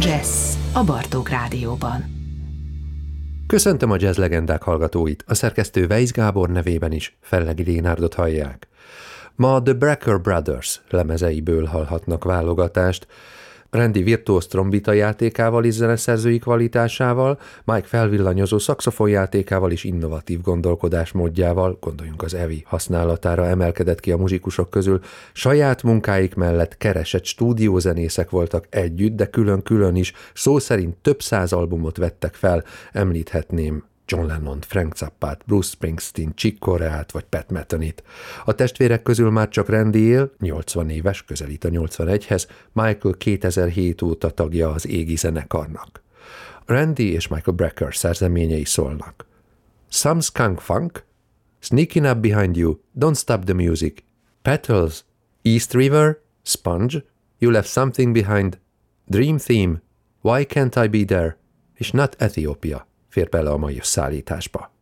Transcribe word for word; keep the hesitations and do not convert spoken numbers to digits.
Jazz a Bartók Rádióban. Köszöntöm a jazz legendák hallgatóit, a szerkesztő Weisz Gábor nevében is Fellegi Lénárdot hallják. Ma The Brecker Brothers lemezeiből hallhatnak válogatást, Randy virtuóz trombita játékával és zeneszerzői kvalitásával, Mike felvillanyozó szaxofon játékával és innovatív gondolkodásmódjával, gondoljunk az Evi használatára, emelkedett ki a muzsikusok közül. Saját munkáik mellett keresett stúdiózenészek voltak együtt, de külön-külön is, szó szerint több száz albumot vettek fel, említhetném John Lennont, Frank Zappát, Bruce Springsteen, Chick Coreát vagy Pat Methenit. A testvérek közül már csak Randy él, nyolcvan éves, közelít a nyolcvanegyhez, Michael kétezer-hét óta tagja az égi zenekarnak. Randy és Michael Brecker szerzeményei szólnak: Some Skunk Funk, Sneaking Up Behind You, Don't Stop the Music, Petals, East River, Sponge, You Left Something Behind, Dream Theme, Why Can't I Be There, és Not Ethiopia fér bele a mai szállításba.